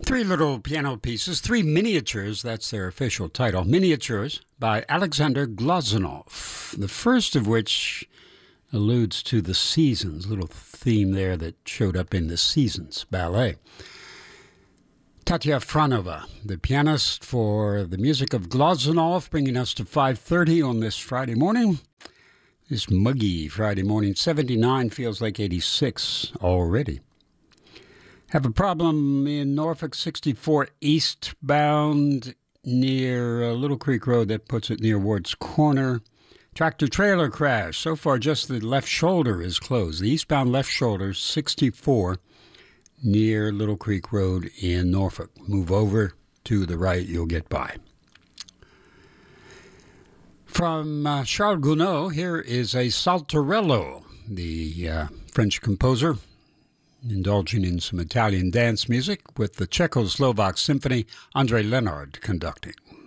Three little piano pieces, three miniatures, that's their official title, Miniatures by Alexander Glazunov, the first of which alludes to the Seasons, a little theme there that showed up in the Seasons ballet. Tatya Franova, the pianist for the music of Glazunov, bringing us to 5:30 on this Friday morning. This muggy Friday morning, 79 feels like 86 already. Have a problem in Norfolk, 64 eastbound near Little Creek Road. That puts it near Ward's Corner. Tractor-trailer crash. So far, just the left shoulder is closed. The eastbound left shoulder, 64, near Little Creek Road in Norfolk. Move over to the right, you'll get by. From Charles Gounod, here is a Saltarello, the French composer, indulging in some Italian dance music with the Czechoslovak Symphony, André Lenard conducting.